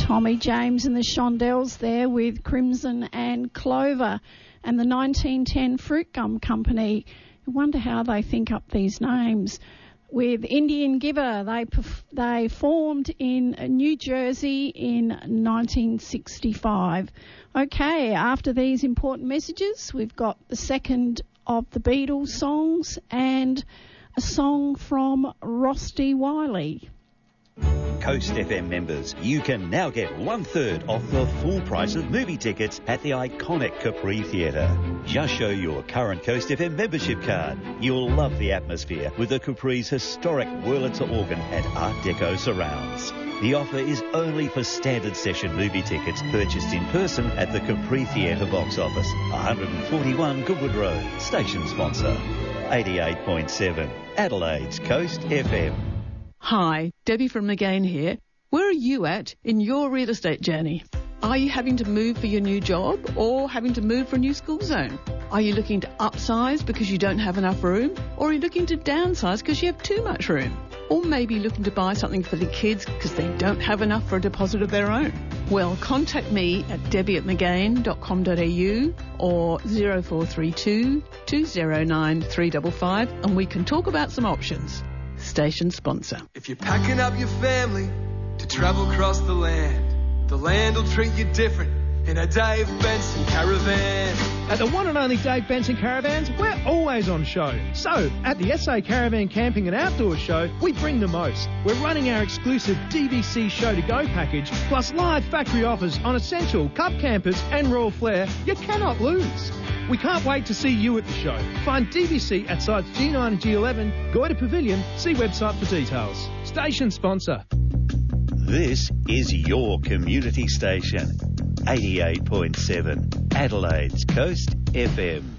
Tommy James and the Shondells there with Crimson and Clover, and the 1910 Fruit Gum Company. I wonder how they think up these names. With Indian Giver, they formed in New Jersey in 1965. Okay, after these important messages, we've got the second of the Beatles songs and a song from Rusty Wiley. Coast FM members, you can now get 1/3 off the full price of movie tickets at the iconic Capri Theatre. Just show your current Coast FM membership card. You'll love the atmosphere with the Capri's historic Wurlitzer organ and Art Deco surrounds. The offer is only for standard session movie tickets purchased in person at the Capri Theatre box office, 141 Goodwood Road. Station sponsor, 88.7 Adelaide's Coast FM. Hi, Debbie from McGain here. Where are you at in your real estate journey? Are you having to move for your new job or having to move for a new school zone? Are you looking to upsize because you don't have enough room? Or are you looking to downsize because you have too much room? Or maybe looking to buy something for the kids because they don't have enough for a deposit of their own? Well, contact me at debbie@mcgain.com.au or 0432 209 355 and we can talk about some options. Station sponsor. If you're packing up your family to travel across the land will treat you different in a Dave Benson Caravan. At the one and only Dave Benson Caravans, we're always on show. So, at the SA Caravan Camping and Outdoors Show, we bring the most. We're running our exclusive DVC Show to Go package, plus live factory offers on Essential, Cup Campers and Royal Flair you cannot lose. We can't wait to see you at the show. Find DVC at sites G9 and G11, Goyder Pavilion, see website for details. Station sponsor. This is your community station, 88.7 Adelaide's Coast FM.